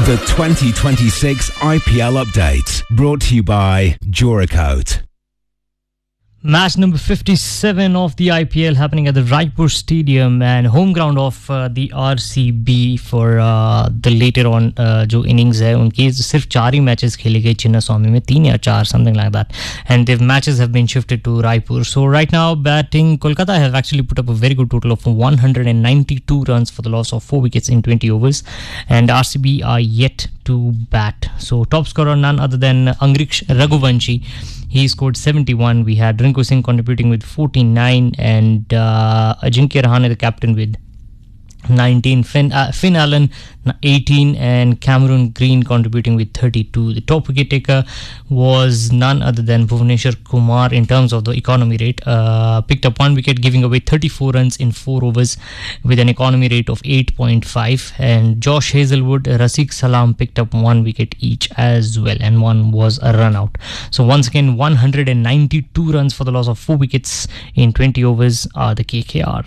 The 2026 IPL update, brought to you by Duracoat. Match number 57 of the IPL happening at the Raipur Stadium and home ground of the RCB for the later on जो innings है उनकी सिर्फ 4 ही matches खेले गए चिन्नास्वामी में 3 या 4 something like that, and the matches have been shifted to Raipur. So right now batting Kolkata have actually put up a very good total of 192 runs for the loss of 4 wickets in 20 overs, and RCB are yet to bat. So top scorer none other than Angriksh Raghuvanshi. He scored 71. We had Rinku Singh contributing with 49 and Ajinkya Rahane, the captain, with 19. Finn Allen 18 and Cameron Green contributing with 32. The top wicket taker was none other than Bhuvneshwar Kumar in terms of the economy rate. Picked up 1 wicket, giving away 34 runs in 4 overs with an economy rate of 8.5. And Josh Hazelwood, Rafiq Salam picked up 1 wicket each as well, and one was a run out. So once again 192 runs for the loss of 4 wickets in 20 overs are the KKR.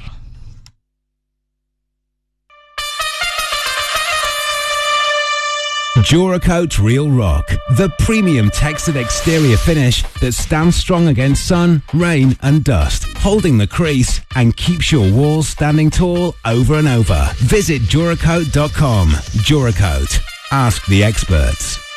Duracoat Real Rock, the premium textured exterior finish that stands strong against sun, rain and dust, holding the crease and keeps your walls standing tall over and over. Visit Duracoat.com. Duracoat. Ask the experts.